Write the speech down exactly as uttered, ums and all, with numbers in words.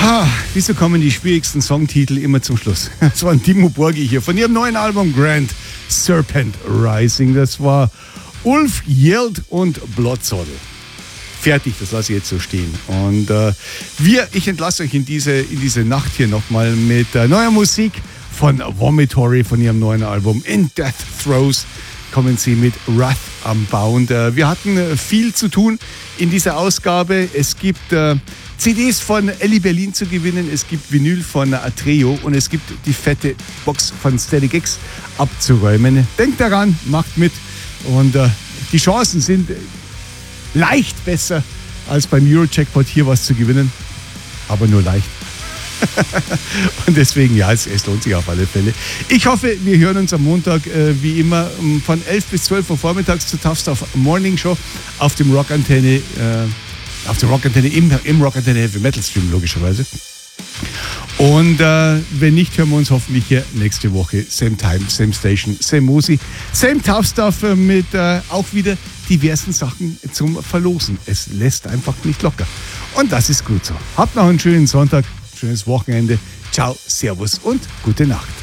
Ha, wieso kommen die schwierigsten Songtitel immer zum Schluss? Das war ein Dimmu Borgir hier von ihrem neuen Album Grand Serpent Rising. Das war Ulf Yeld und Bloodsoul. Fertig, das lasse ich jetzt so stehen. Und äh, wir, ich entlasse euch in diese, in diese Nacht hier nochmal mit äh, neuer Musik von Vomitory, von ihrem neuen Album In Death Throes. Kommen sie mit Wrath Unbound. Äh, wir hatten äh, viel zu tun in dieser Ausgabe. Es gibt äh, C Ds von Elli Berlin zu gewinnen, es gibt Vinyl von Atreo und es gibt die fette Box von Static X abzuräumen. Denkt daran, macht mit und äh, die Chancen sind leicht besser als beim Eurojackpot hier was zu gewinnen, aber nur leicht. Und deswegen, ja, es, es lohnt sich auf alle Fälle. Ich hoffe, wir hören uns am Montag, äh, wie immer, von elf bis zwölf Uhr vormittags zur Tough Stuff Morning Show auf dem Rockantenne, äh, auf der Rockantenne, im, im Rockantenne Heavy Metal Stream, logischerweise. Und äh, wenn nicht, hören wir uns hoffentlich hier nächste Woche. Same time, same station, same Musi, same Tough Stuff äh, mit äh, auch wieder diversen Sachen zum Verlosen. Es lässt einfach nicht locker. Und das ist gut so. Habt noch einen schönen Sonntag, schönes Wochenende. Ciao, Servus und gute Nacht.